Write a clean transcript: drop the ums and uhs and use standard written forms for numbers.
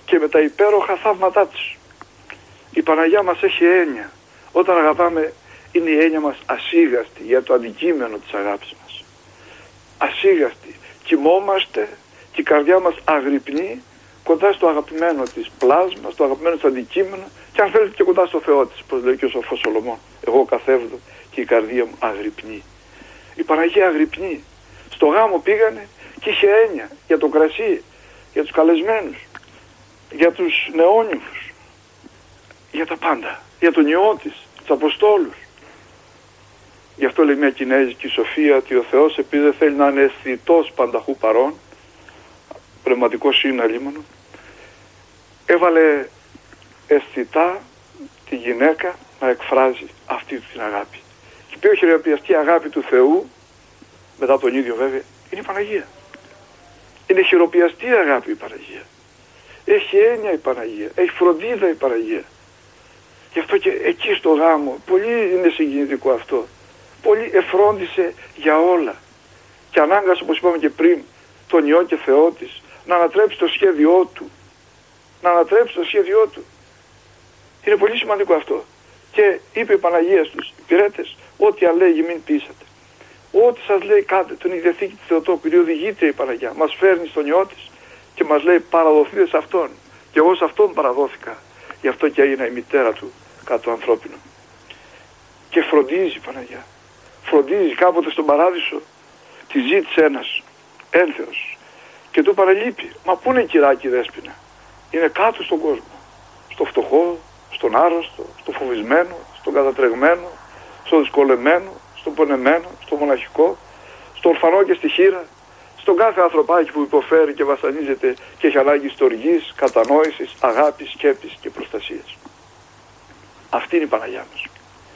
και με τα υπέροχα θαύματά της. Η Παναγιά μας έχει έννοια. Όταν αγαπάμε, είναι η έννοια μας ασίγαστη για το αντικείμενο της αγάπης μας. Ασίγαστη. Κοιμόμαστε και η καρδιά μας αγρυπνεί κοντά στο αγαπημένο της πλάσμα, στο αγαπημένο της αντικείμενο και αν θέλετε και κοντά στο Θεό της, όπως λέει και ο σοφός Σολομών. Εγώ καθεύδω και η καρδία μου αγρυπνεί. Η Παναγία αγρυπνεί. Στο γάμο πήγανε και είχε έννοια για το κρασί, για τους καλεσμένους, για τους νεόνυμφους, για τα πάντα, για τον ιό της, τους Αποστόλους. Γι' αυτό λέει μια κινέζικη σοφία ότι ο Θεός, επειδή δεν θέλει να είναι αισθητός πανταχού παρών, πνευματικός είναι αλίμονο, έβαλε αισθητά τη γυναίκα να εκφράζει αυτή την αγάπη. Και η πιο χειροπιαστή αγάπη του Θεού, μετά τον ίδιο βέβαια, είναι η Παναγία. Είναι χειροπιαστή αγάπη η Παναγία. Έχει έννοια η Παναγία, έχει φροντίδα η Παναγία. Γι' αυτό και εκεί στο γάμο, πολύ είναι συγκινητικό αυτό. Πολύ εφρόντισε για όλα. Και ανάγκασε, όπως είπαμε και πριν, τον Υιό και Θεό της να ανατρέψει το σχέδιό του. Να ανατρέψει το σχέδιό του. Είναι πολύ σημαντικό αυτό. Και είπε η Παναγία στους υπηρέτες, ό,τι αν λέγει μην πείσατε. Ό,τι σας λέει κάντε, τον η Διαθήκη της Θεοτόκου, είναι οδηγήτρια η Παναγιά. Μας φέρνει στον Υιό της και μας λέει παραδοθείτε σε Αυτόν. Και εγώ σε Αυτόν παραδόθηκα. Γι' αυτό και έγινα η μητέρα του κατά το ανθρώπινο. Και φροντίζει η Παναγιά. Φροντίζει. Κάποτε στον Παράδεισο τη ζήτησε ένας ένθεος και του παραλείπει. Μα πού είναι η κυράκι Δέσποινα? Είναι κάτω στον κόσμο. Στο φτωχό, στον άρρωστο, στο φοβισμένο, στον κατατρεγμένο, στο δυσκολεμένο, στον πονεμένο, στο μοναχικό, στο ορφανό και στη χήρα, στον κάθε ανθρωπάκι που υποφέρει και βασανίζεται και έχει ανάγκη στοργής, κατανόησης, αγάπης, σκέπης και προστασίας. Αυτή είναι η Παναγιά μας.